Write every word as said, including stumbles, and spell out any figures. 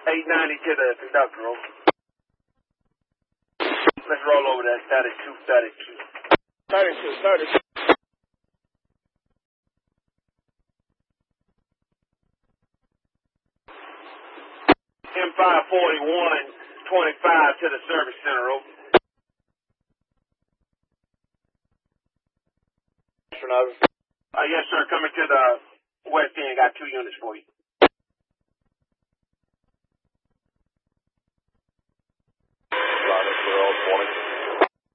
eight ninety to the conductor, over. Let's roll over that static two, static two. Static two, static two. M five forty-one twenty-five to the service center, over. Uh, yes, sir. Coming to the west end. Got two units for you.